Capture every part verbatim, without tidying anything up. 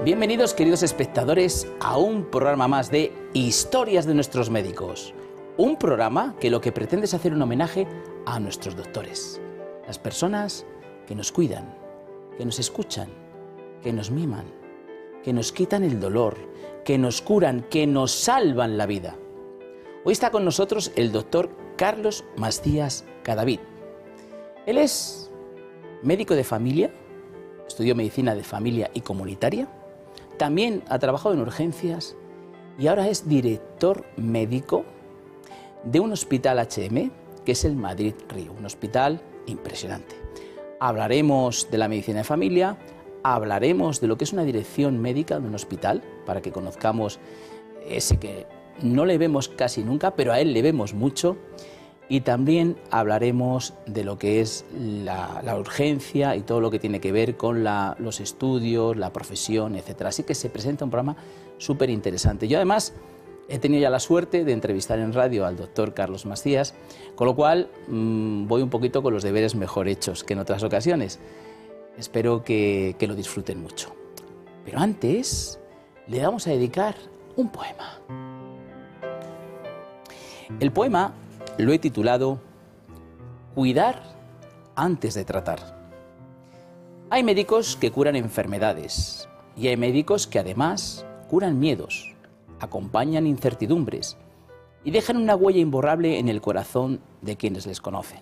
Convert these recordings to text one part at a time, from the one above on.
Bienvenidos, queridos espectadores, a un programa más de Historias de nuestros médicos. Un programa que lo que pretende es hacer un homenaje a nuestros doctores, las personas que nos cuidan, que nos escuchan, que nos miman, que nos quitan el dolor, que nos curan, que nos salvan la vida. Hoy está con nosotros el doctor Carlos Macías Cadavid. Él es médico de familia, estudió medicina de familia y comunitaria, también ha trabajado en urgencias y ahora es director médico de un hospital H M, que es el Madrid Río, un hospital impresionante. Hablaremos de la medicina de familia, hablaremos de lo que es una dirección médica de un hospital, para que conozcamos ese que no le vemos casi nunca, pero a él le vemos mucho. Y también hablaremos de lo que es la, la urgencia y todo lo que tiene que ver con la, los estudios, la profesión, etcétera. Así que se presenta un programa súper interesante. Yo además he tenido ya la suerte de entrevistar en radio al doctor Carlos Macías, con lo cual mmm, voy un poquito con los deberes mejor hechos que en otras ocasiones. Espero que, que lo disfruten mucho. Pero antes le vamos a dedicar un poema. El poema lo he titulado Cuidar antes de tratar. Hay médicos que curan enfermedades y hay médicos que además curan miedos, acompañan incertidumbres y dejan una huella imborrable en el corazón de quienes les conocen.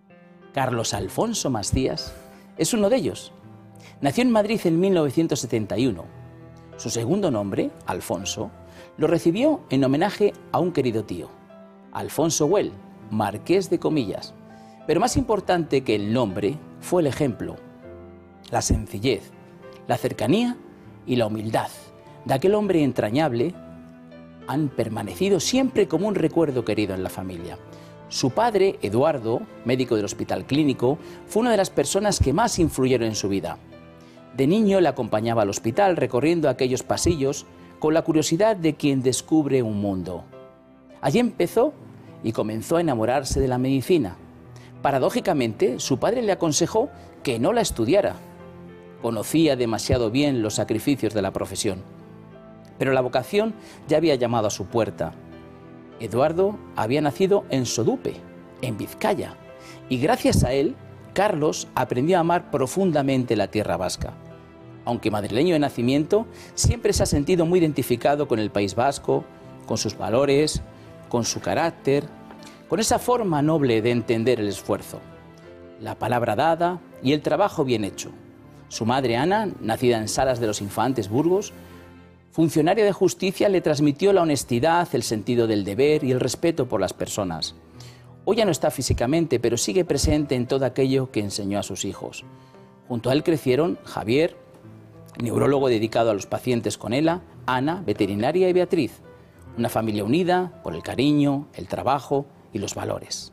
Carlos Alfonso Macías es uno de ellos. Nació en Madrid en mil novecientos setenta y uno. Su segundo nombre, Alfonso, lo recibió en homenaje a un querido tío, Alfonso Güell, marqués de Comillas. Pero más importante que el nombre fue el ejemplo, la sencillez, la cercanía y la humildad de aquel hombre entrañable. Han permanecido siempre como un recuerdo querido en la familia. Su padre, Eduardo, médico del Hospital Clínico, fue una de las personas que más influyeron en su vida. De niño le acompañaba al hospital recorriendo aquellos pasillos con la curiosidad de quien descubre un mundo. Allí empezó y comenzó a enamorarse de la medicina. Paradójicamente, su padre le aconsejó que no la estudiara. Conocía demasiado bien los sacrificios de la profesión. Pero la vocación ya había llamado a su puerta. Eduardo había nacido en Sodupe, en Vizcaya, y gracias a él, Carlos aprendió a amar profundamente la tierra vasca. Aunque madrileño de nacimiento, siempre se ha sentido muy identificado con el País Vasco, con sus valores, con su carácter, con esa forma noble de entender el esfuerzo, la palabra dada y el trabajo bien hecho. Su madre Ana, nacida en Salas de los Infantes, Burgos, funcionaria de justicia, le transmitió la honestidad, el sentido del deber y el respeto por las personas. Hoy ya no está físicamente, pero sigue presente en todo aquello que enseñó a sus hijos. Junto a él crecieron Javier, neurólogo dedicado a los pacientes con ELA, Ana, veterinaria, y Beatriz. Una familia unida por el cariño, el trabajo y los valores.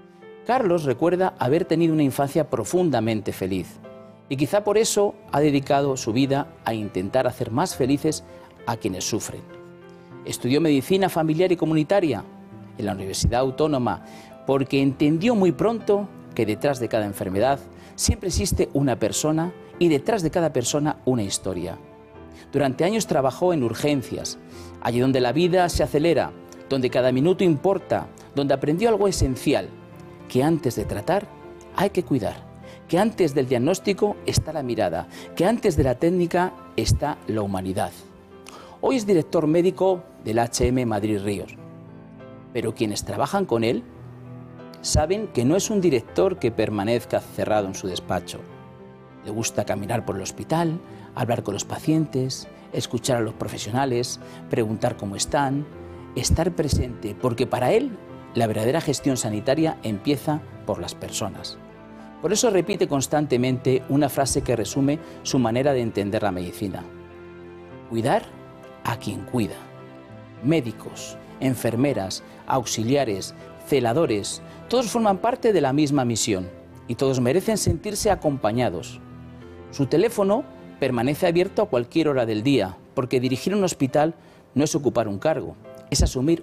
Carlos recuerda haber tenido una infancia profundamente feliz y quizá por eso ha dedicado su vida a intentar hacer más felices a quienes sufren. Estudió medicina familiar y comunitaria en la Universidad Autónoma porque entendió muy pronto que detrás de cada enfermedad siempre existe una persona y detrás de cada persona una historia. Durante años trabajó en urgencias, allí donde la vida se acelera, donde cada minuto importa, donde aprendió algo esencial, que antes de tratar hay que cuidar, que antes del diagnóstico está la mirada, que antes de la técnica está la humanidad. Hoy es director médico del H M Madrid Ríos, pero quienes trabajan con él saben que no es un director que permanezca cerrado en su despacho. Le gusta caminar por el hospital, hablar con los pacientes, escuchar a los profesionales, preguntar cómo están, estar presente, porque para él la verdadera gestión sanitaria empieza por las personas. Por eso repite constantemente una frase que resume su manera de entender la medicina. Cuidar a quien cuida. Médicos, enfermeras, auxiliares, celadores, todos forman parte de la misma misión y todos merecen sentirse acompañados. Su teléfono permanece abierto a cualquier hora del día, porque dirigir un hospital no es ocupar un cargo, es asumir